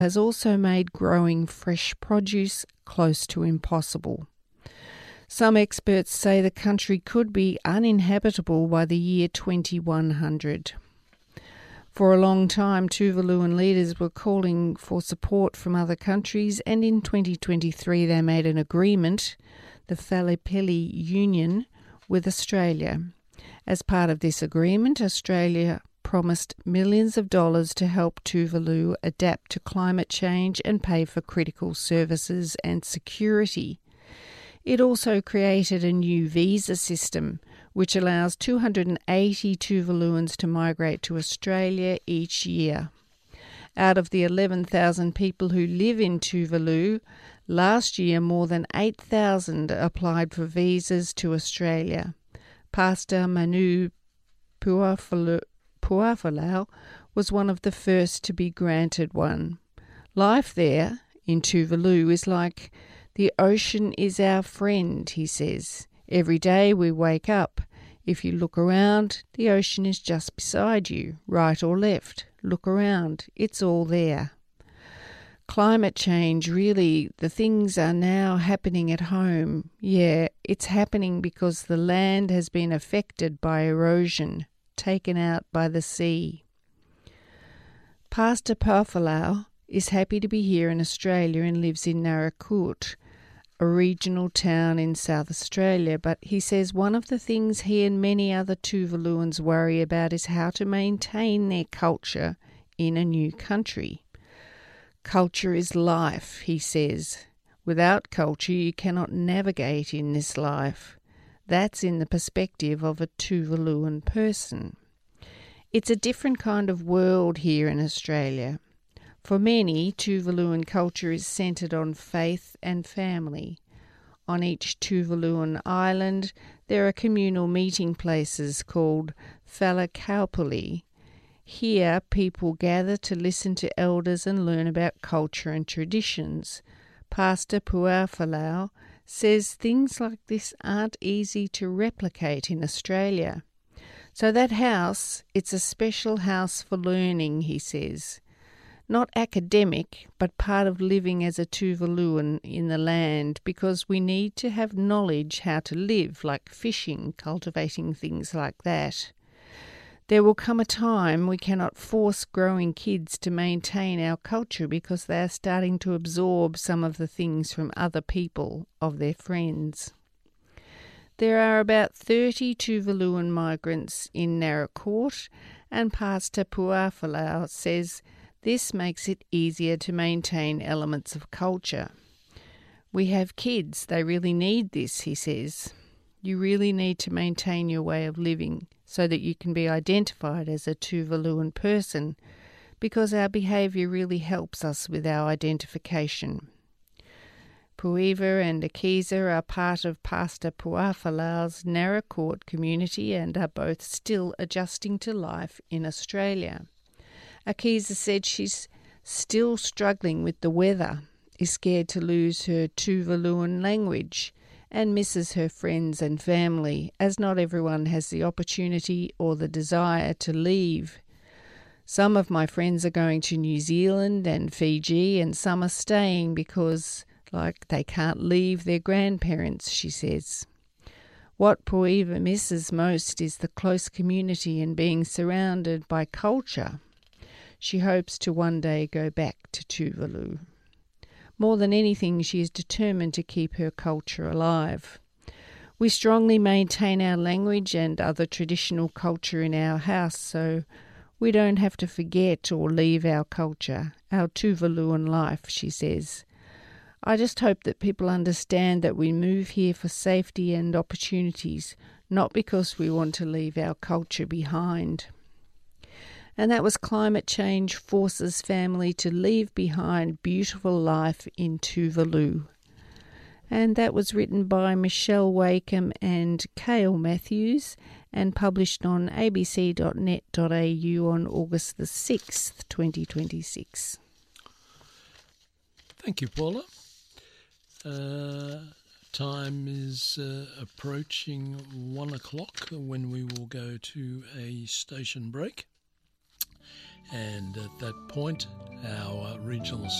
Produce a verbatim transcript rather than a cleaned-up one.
has also made growing fresh produce close to impossible. Some experts say the country could be uninhabitable by the year twenty-one hundred. For a long time, Tuvaluan leaders were calling for support from other countries, and in twenty twenty-three they made an agreement, the Falaipeli Union, with Australia. As part of this agreement, Australia promised millions of dollars to help Tuvalu adapt to climate change and pay for critical services and security. It also created a new visa system, which allows two hundred eighty Tuvaluans to migrate to Australia each year. Out of the eleven thousand people who live in Tuvalu, last year more than eight thousand applied for visas to Australia. Pastor Manu Puafalu Puafalau was one of the first to be granted one. Life there, in Tuvalu, is like the ocean is our friend, he says. Every day we wake up. If you look around, the ocean is just beside you, right or left. Look around, it's all there. Climate change, really, the things are now happening at home. Yeah, it's happening because the land has been affected by erosion, taken out by the sea. Pastor Puafalau is happy to be here in Australia and lives in Naracoorte, a regional town in South Australia, but he says one of the things he and many other Tuvaluans worry about is how to maintain their culture in a new country. Culture is life, he says. Without culture you cannot navigate in this life. That's in the perspective of a Tuvaluan person. It's a different kind of world here in Australia. For many, Tuvaluan culture is centred on faith and family. On each Tuvaluan island, there are communal meeting places called Falakaupuli. Here, people gather to listen to elders and learn about culture and traditions. Pastor Puafalau says things like this aren't easy to replicate in Australia. So that house, it's a special house for learning, he says. Not academic, but part of living as a Tuvaluan in the land, because we need to have knowledge how to live, like fishing, cultivating things like that. There will come a time we cannot force growing kids to maintain our culture because they are starting to absorb some of the things from other people, of their friends. There are about thirty Tuvaluan migrants in Naracoorte, and Pastor Puafalau says this makes it easier to maintain elements of culture. We have kids, they really need this, he says. You really need to maintain your way of living so that you can be identified as a Tuvaluan person, because our behaviour really helps us with our identification. Puiva and Akiza are part of Pastor Puafalau's Naracoorte community and are both still adjusting to life in Australia. Akiza said she's still struggling with the weather, is scared to lose her Tuvaluan language, and misses her friends and family, as not everyone has the opportunity or the desire to leave. Some of my friends are going to New Zealand and Fiji, and some are staying because, like, they can't leave their grandparents, she says. What Puiva misses most is the close community and being surrounded by culture. She hopes to one day go back to Tuvalu. More than anything, she is determined to keep her culture alive. We strongly maintain our language and other traditional culture in our house, so we don't have to forget or leave our culture, our Tuvaluan life, she says. I just hope that people understand that we move here for safety and opportunities, not because we want to leave our culture behind. And that was Climate Change Forces Family to Leave Behind Beautiful Life in Tuvalu. And that was written by Michelle Wakeham and Cale Matthews and published on a b c dot net dot a u on August the sixth, twenty twenty-six. Thank you, Paula. Uh, time is uh, approaching one o'clock when we will go to a station break. And at that point, our uh, regional